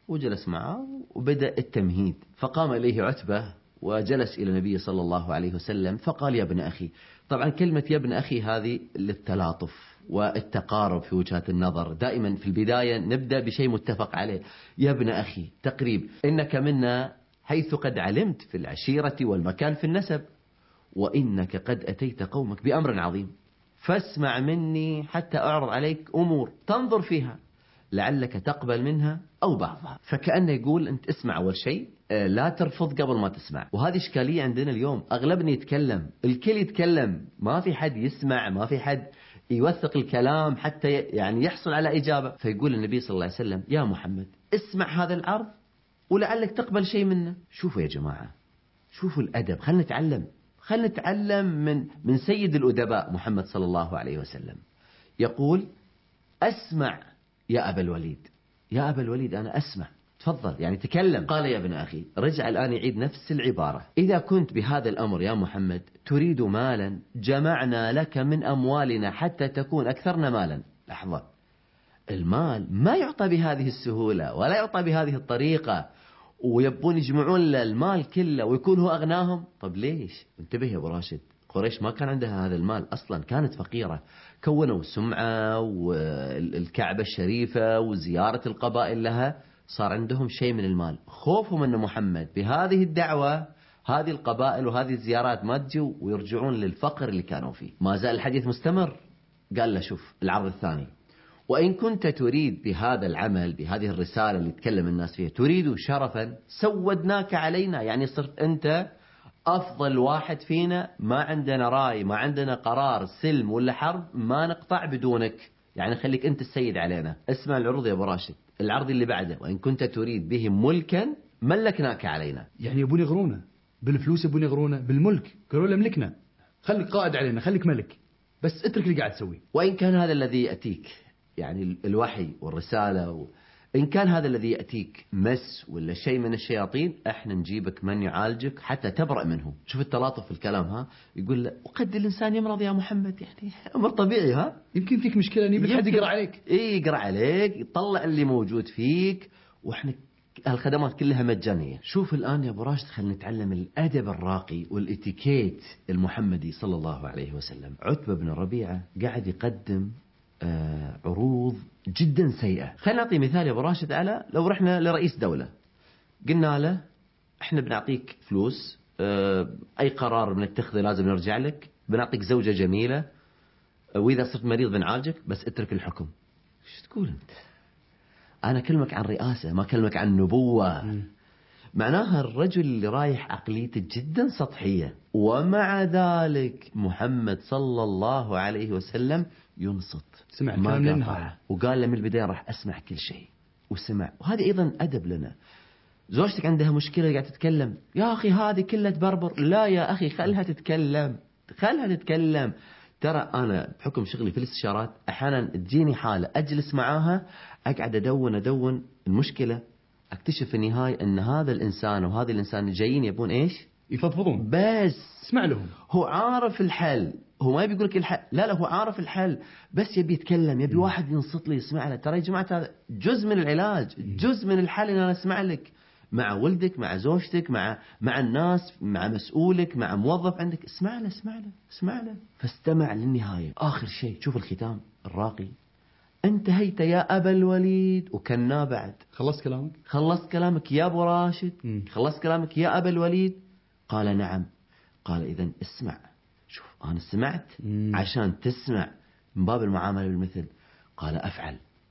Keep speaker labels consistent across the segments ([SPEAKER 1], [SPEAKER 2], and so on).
[SPEAKER 1] وجلس معه وبدأ التمهيد. فقام إليه عتبة وجلس إلى النبي صلى الله عليه وسلم فقال: يا ابن أخي. طبعا كلمة يا ابن أخي هذه للتلاطف والتقارب في وجهات النظر. دائما في البداية نبدأ بشيء متفق عليه. يا ابن أخي تقريب، إنك منا حيث قد علمت في العشيرة والمكان في النسب، وإنك قد أتيت قومك بأمر عظيم، فاسمع مني حتى أعرض عليك أمور تنظر فيها لعلك تقبل منها أو بعضها. فكأنه يقول أنت اسمع أول شيء، لا ترفض قبل ما تسمع. وهذه إشكالية عندنا اليوم، أغلبنا يتكلم، الكل يتكلم، ما في حد يسمع، ما في حد يوثق الكلام حتى يعني يحصل على إجابة. فيقول النبي صلى الله عليه وسلم: يا محمد اسمع هذا العرض ولعلك تقبل شيء منه. شوفوا يا جماعة، شوفوا الأدب، خلنا نتعلم، خلنا نتعلم من سيد الأدباء محمد صلى الله عليه وسلم. يقول: أسمع يا أبا الوليد. يا أبا الوليد أنا أسمع، تفضل يعني تكلم. قال: يا ابن أخي، رجع الآن يعيد نفس العبارة: إذا كنت بهذا الأمر يا محمد تريد مالا جمعنا لك من أموالنا حتى تكون أكثرنا مالا. لحظة، المال ما يعطى بهذه السهولة ولا يعطى بهذه الطريقة، ويبون يجمعون المال كله ويكون هو أغناهم. طب ليش؟ انتبه يا أبو راشد، قريش ما كان عندها هذا المال أصلا، كانت فقيرة. كونوا سمعة والكعبة الشريفة وزيارة القبائل لها، صار عندهم شيء من المال. خوفهم أن محمد بهذه الدعوة هذه القبائل وهذه الزيارات ما تجوا ويرجعون للفقر اللي كانوا فيه. ما زال الحديث مستمر. قال له: شوف العرض الثاني: وإن كنت تريد بهذا العمل، بهذه الرسالة اللي يتكلم الناس فيها، تريد شرفا سودناك علينا، يعني صرت أنت أفضل واحد فينا، ما عندنا رأي، ما عندنا قرار سلم ولا حرب، ما نقطع بدونك، يعني خليك أنت السيد علينا. اسمع العروض يا أبو راشد، العرض اللي بعده: وإن كنت تريد بهم ملكا ملكناك علينا.
[SPEAKER 2] يعني يبون يغرونا بالفلوس، يبون يغرونا بالملك، قالوا له ملكنا، خليك قائد علينا، خليك ملك، بس اترك اللي قاعد تسويه.
[SPEAKER 1] وإن كان هذا الذي يأتيك، يعني الوحي والرسالة، إن كان هذا الذي يأتيك مس ولا شيء من الشياطين، احنا نجيبك من يعالجك حتى تبرأ منه. شوف التلاطف في الكلام. ها يقول له: وقد الإنسان يمرض يا محمد، يعني أمر طبيعي. ها
[SPEAKER 2] يمكن فيك مشكلة، يجيب حد يقرأ عليك.
[SPEAKER 1] يقرأ عليك، يطلع اللي موجود فيك، واحنا الخدمات كلها مجانية. شوف الآن يا أبو راشد، خلينا نتعلم الأدب الراقي والإتيكيت المحمدي صلى الله عليه وسلم. عتبة بن ربيعة قاعد يقدم عروض جدا سيئة. خلينا نعطي مثال يا أبو راشد على لو رحنا لرئيس دولة قلنا له: احنا بنعطيك فلوس، أي قرار بنتخذه لازم نرجع لك، بنعطيك زوجة جميلة، وإذا صرت مريض بنعالجك، بس اترك الحكم. شو تقول أنت؟ أنا أكلمك عن رئاسة، ما أكلمك عن نبوة. معناها الرجل اللي رايح عقليته جدا سطحية، ومع ذلك محمد صلى الله عليه وسلم ينصت،
[SPEAKER 2] سمع
[SPEAKER 1] ما
[SPEAKER 2] قاطعه،
[SPEAKER 1] وقال له من البداية راح أسمع كل شيء وسمع. وهذا أيضا أدب لنا. زوجتك عندها مشكلة قاعد تتكلم: يا أخي هذه كلها تبربر. لا يا أخي، خلها تتكلم، خلها تتكلم. ترى أنا بحكم شغلي في الاستشارات أحيانا تجيني حالة أجلس معاها، أقعد أدون المشكلة، أكتشف في النهاية أن هذا الإنسان وهذه الإنسان جايين يبون إيش؟
[SPEAKER 2] يفضفضون،
[SPEAKER 1] بس
[SPEAKER 2] اسمع لهم.
[SPEAKER 1] هو عارف الحل، هو ما بيقول لك الحل، لا هو عارف الحل، بس يبي يتكلم، يبي واحد ينصت لي يسمع له. ترى يا جماعة هذا جزء من العلاج، جزء من الحل إن أنا أسمع لك، مع ولدك، مع زوجتك، مع الناس، مع مسؤولك، مع موظف عندك. اسمع له اسمع له اسمع له. فاستمع للنهاية. آخر شيء شوف الختام الراقي: انتهيت يا أبا الوليد. وكنا بعد خلصت كلامك يا أبو راشد، خلصت كلامك يا أبا الوليد. قال: نعم. قال: إذن اسمع. شوف أنا سمعت عشان تسمع، من باب المعاملة بالمثل. قال: أفعل،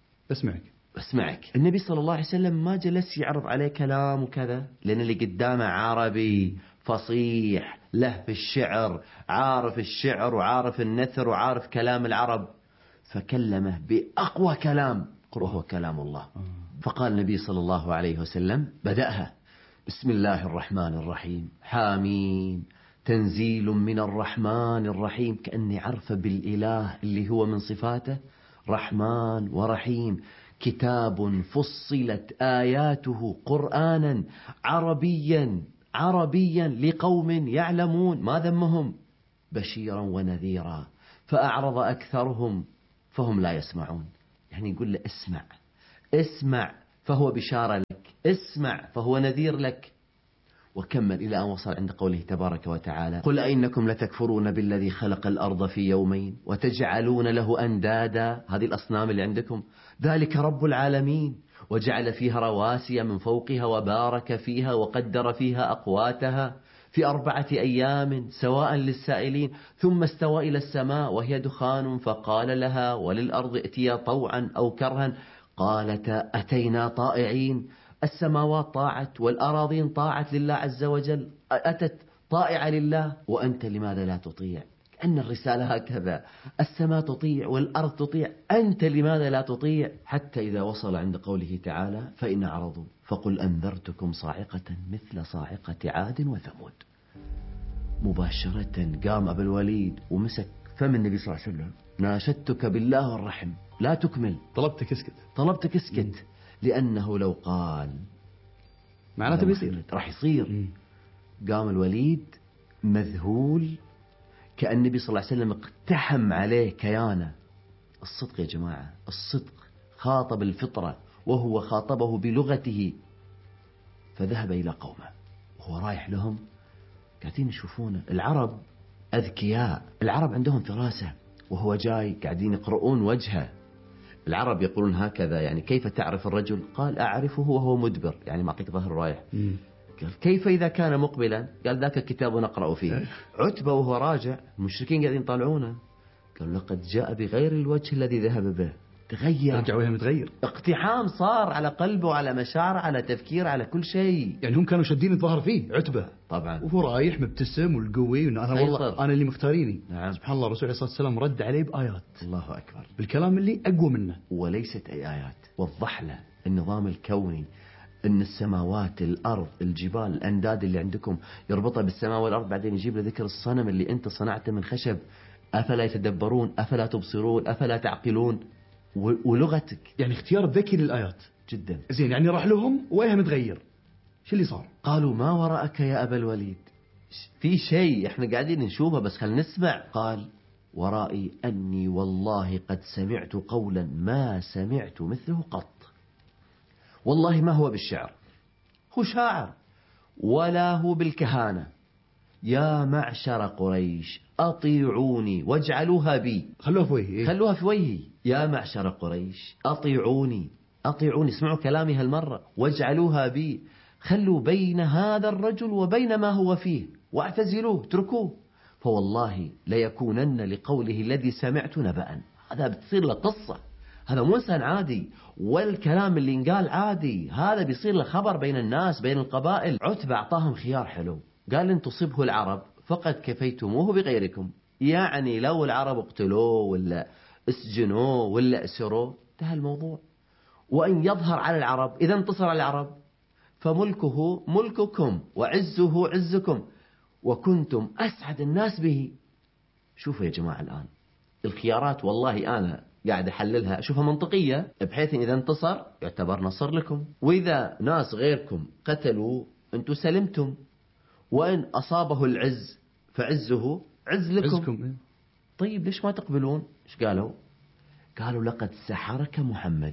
[SPEAKER 1] بسمعك. النبي صلى الله عليه وسلم ما جلس يعرض عليه كلام وكذا، لأن اللي قدامه عربي فصيح، له في الشعر، عارف الشعر وعارف النثر وعارف كلام العرب، فكلمه بأقوى كلام وهو كلام الله. فقال النبي صلى الله عليه وسلم: بدأها: بسم الله الرحمن الرحيم، حاميم، تنزيل من الرحمن الرحيم. كأني عرف بالإله اللي هو من صفاته رحمن ورحيم. كتاب فصلت آياته قرآنا عربيا لقوم يعلمون، ما ذمهم، بشيرا ونذيرا، فأعرض أكثرهم فهم لا يسمعون. يعني يقول له اسمع، فهو بشارة لك، اسمع فهو نذير لك. وكمل إلى أن وصل عند قوله تبارك وتعالى: قل أئنكم لتكفرون بالذي خلق الأرض في يومين وتجعلون له أندادا، هذه الأصنام اللي عندكم، ذلك رب العالمين، وجعل فيها رواسي من فوقها وبارك فيها وقدر فيها أقواتها في 4 أيام سواء للسائلين، ثم استوى إلى السماء وهي دخان فقال لها وللأرض ائتيا طوعا أو كرها قالتا أتينا طائعين. السماوات طاعت والأراضين طاعت لله عز وجل، أتت طائعة لله، وأنت لماذا لا تطيع؟ كأن الرسالة هكذا، السماء تطيع والأرض تطيع، أنت لماذا لا تطيع؟ حتى إذا وصل عند قوله تعالى: فإن أعرضوا فقل أنذرتكم صاعقة مثل صاعقة عاد وثمود. مباشرة قام أبو الوليد ومسك فم النبي صلى الله عليه وسلم: ناشدتك بالله والرحم لا تكمل، طلبتك اسكت، لأنه لو قال
[SPEAKER 2] معناته بيصير
[SPEAKER 1] راح يصير. قام الوليد مذهول، كأن النبي صلى الله عليه وسلم اقتحم عليه كيانه. الصدق يا جماعة، الصدق، خاطب الفطرة وهو خاطبه بلغته. فذهب إلى قومه وهو رايح لهم، قاعدين يشوفونه. العرب أذكياء، العرب عندهم فراسة، وهو جاي قاعدين يقرؤون وجهه. العرب يقولون هكذا، يعني كيف تعرف الرجل؟ قال أعرفه وهو مدبر، يعني معطيك ظهر رايح. قال كيف إذا كان مقبلا؟ قال ذاك الكتاب نقرأ فيه. عتبة وهو راجع المشركين قاعدين يطالعونه، قال لقد جاء بغير الوجه الذي ذهب به، تغير،
[SPEAKER 2] رجع وجهه متغير،
[SPEAKER 1] اقتحام صار على قلبه وعلى مشاعره على تفكير على كل شيء.
[SPEAKER 2] يعني هم كانوا شادين الظهر فيه عتبة
[SPEAKER 1] طبعا،
[SPEAKER 2] وهو رايح مبتسم والقوي، وإنه أنا والله أنا اللي مختاريني.
[SPEAKER 1] نعم.
[SPEAKER 2] سبحان الله، الرسول عليه الصلاة والسلام رد عليه بآيات،
[SPEAKER 1] الله أكبر،
[SPEAKER 2] بالكلام اللي أقوى منه،
[SPEAKER 1] وليست أي آيات. وضح له النظام الكوني، أن السماوات، الأرض، الجبال، الأنداد اللي عندكم يربطها بالسماء والأرض، بعدين يجيب له ذكر الصنم اللي أنت صنعته من خشب. أفلا يتدبرون؟ أفلا تبصرون؟ أفلا تعقلون؟ ولغتك،
[SPEAKER 2] يعني اختيار ذكي للآيات
[SPEAKER 1] جدا.
[SPEAKER 2] زين، يعني راح لهم وإيه متغير، شو اللي صار؟
[SPEAKER 1] قالوا ما وراءك يا أبا الوليد؟ في شيء احنا قاعدين نشوفه بس خلينا نسمع. قال ورائي أني والله قد سمعت قولا ما سمعت مثله قط. والله ما هو بالشعر، هو شاعر، ولا هو بالكهانة. يا معشر قريش أطيعوني واجعلوها بي،
[SPEAKER 2] خلوها في وجهي،
[SPEAKER 1] خلوها في وجهي. يا معشر قريش أطيعوني، أطيعوني، اسمعوا كلامي هالمرة، واجعلوها بي، خلوا بين هذا الرجل وبين ما هو فيه واعتزلوه، اتركوه، فوالله ليكونن لقوله الذي سمعت نبأ. هذا بتصير له قصة، هذا مو إنسان عادي، والكلام اللي انقال عادي، هذا بيصير له خبر بين الناس، بين القبائل. عتبة أعطاهم خيار حلو، قال إن تصبه العرب فقد كفيتموه بغيركم، يعني لو العرب اقتلوه ولا اسجنوه ولا اسروه انتهى الموضوع. وإن يظهر على العرب، إذا انتصر على العرب فملكه ملككم وعزه عزكم وكنتم أسعد الناس به. شوفوا يا جماعة الآن الخيارات، والله أنا قاعد أحللها أشوفها منطقية، بحيث إذا انتصر يعتبر نصر لكم، وإذا ناس غيركم قتلوا أنتم سلمتم، وإن أصابه العز فعزه عز لكم. طيب ليش ما تقبلون؟ إيش قالوا؟ قالوا لقد سحرك محمد.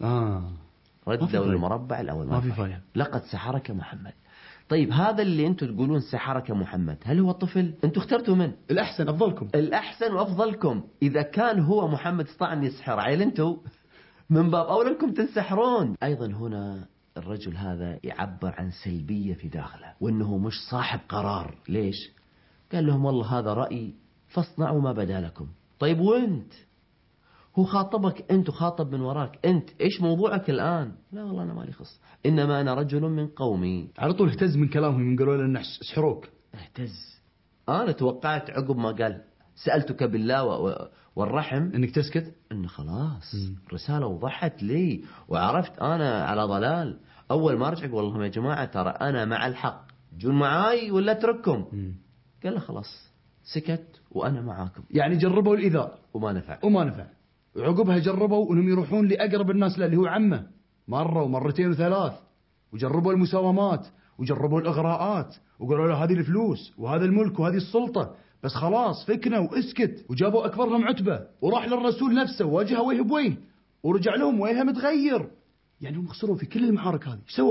[SPEAKER 1] ردوا المربع الأول،
[SPEAKER 2] ما في فايدة،
[SPEAKER 1] لقد سحرك محمد. طيب هذا اللي أنتم تقولون سحرك محمد، هل هو طفل؟ أنتم اخترتوا من؟
[SPEAKER 2] الأحسن أفضلكم،
[SPEAKER 1] الأحسن وأفضلكم. إذا كان هو محمد استطاع أن يسحر، عيل أنتم من باب أولى أنكم تنسحرون. أيضا هنا الرجل هذا يعبر عن سلبية في داخله، وأنه مش صاحب قرار. ليش؟ قال لهم والله هذا رأيي فاصنعوا ما بدا لكم. طيب وانت؟ هو خاطبك انت وخاطب من وراك، انت ايش موضوعك الآن؟ لا والله أنا مالي خص، إنما أنا رجل من قومي.
[SPEAKER 2] على طول اهتز من كلامهم، من قالوا لنا سحروك.
[SPEAKER 1] اهتز. أنا توقعت عقب ما قال سألتك بالله والرحم
[SPEAKER 2] انك تسكت،
[SPEAKER 1] انه خلاص رسالة وضحت لي وعرفت أنا على ضلال. أول ما رجع والله يا جماعة ترى أنا مع الحق، جون معاي ولا اترككم. قال له خلاص، سكت وأنا معاكم.
[SPEAKER 2] يعني جربوا الإيذاء
[SPEAKER 1] وما نفع،
[SPEAKER 2] وعقبها جربوا أنهم يروحون لأقرب الناس له اللي هو عمه، مرة ومرتين وثلاث، وجربوا المساومات وجربوا الإغراءات، وقالوا له هذه الفلوس وهذا الملك وهذه السلطة، بس خلاص فكنا واسكت. وجابوا أكبر لهم عتبة وراح للرسول نفسه وواجهه وجه بوجه ورجع لهم وجهه متغير. يعني هم خسروا في كل المعارك هذه.